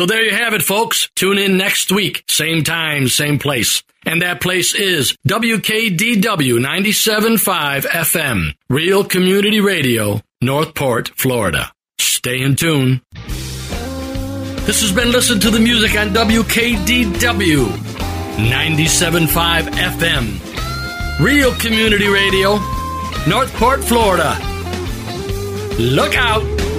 So there you have it, folks. Tune in next week, same time, same place. And that place is WKDW 97.5 FM, Real Community Radio, Northport, Florida. Stay in tune. This has been Listen to the Music on WKDW 97.5 FM, Real Community Radio, Northport, Florida. Look out!